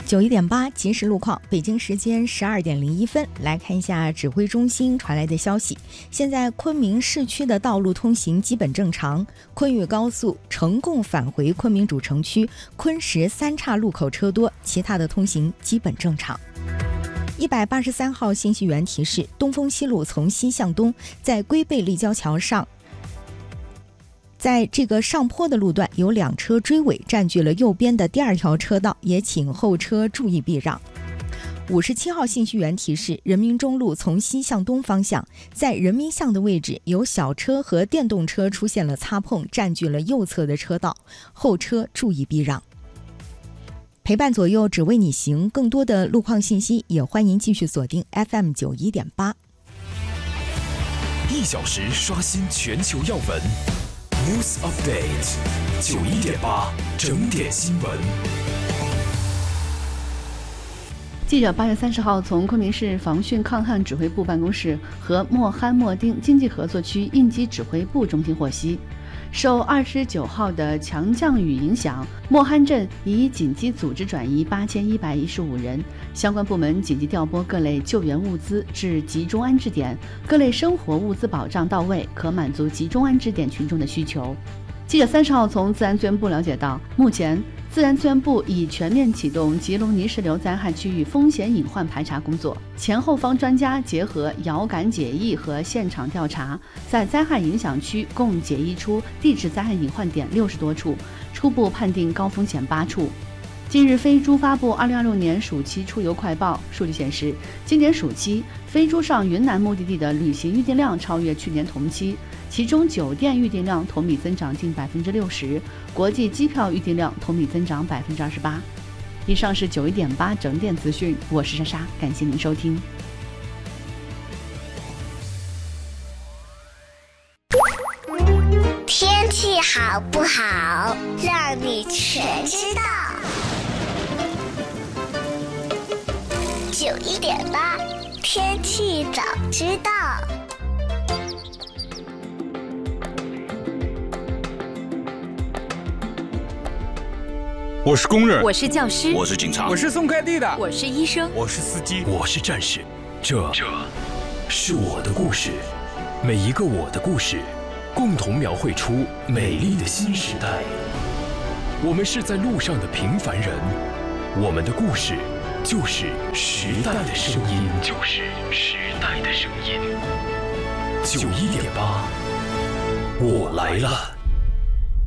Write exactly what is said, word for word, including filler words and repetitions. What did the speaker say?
九一点八即时路况，北京时间十二点零一分，来看一下指挥中心传来的消息。现在昆明市区的道路通行基本正常，昆豫高速成贡返回昆明主城区昆石三岔路口车多，其他的通行基本正常。一百八十三号信息源提示，东风西路从西向东，在龟背立交桥上，在这个上坡的路段有两车追尾，占据了右边的第二条车道，也请后车注意避让。五十七号信息源提示，人民中路从西向东方向，在人民巷的位置有小车和电动车出现了擦碰，占据了右侧的车道，后车注意避让。陪伴左右，只为你行。更多的路况信息，也欢迎继续锁定 F M 九一点八。 一小时刷新全球要闻。News Update 九一点八整点新闻。 记者八月三十号从昆明市防汛抗旱指挥部办公室和莫罕默丁经济合作区应急指挥部中心获悉，受二十九号的强降雨影响，莫罕镇已紧急组织转移八千一百一十五人，相关部门紧急调拨各类救援物资至集中安置点，各类生活物资保障到位，可满足集中安置点群众的需求。记者三十号从自然资源部了解到，目前自然资源部已全面启动吉隆泥石流灾害区域风险隐患排查工作，前后方专家结合遥感解译和现场调查，在灾害影响区共解译出地质灾害隐患点六十多处，初步判定高风险八处。近日，飞猪发布二零二六年暑期出游快报，数据显示，今年暑期飞猪上云南目的地的旅行预订量超越去年同期，其中酒店预订量同比增长近百分之六十，国际机票预订量同比增长百分之二十八。以上是九一点八整点资讯，我是莎莎，感谢您收听。 天气好不好，让你全知道。九一点八，天气早知道。 我是工人， 我是教师， 我是警察， 我是送快递的， 我是医生， 我是司机， 我是战士。这这是我的故事，每一个我的故事，共同描绘出美丽的新时代。我们是在路上的平凡人，我们的故事就是时代的声音，就是时代的声音。九一点八，我来了。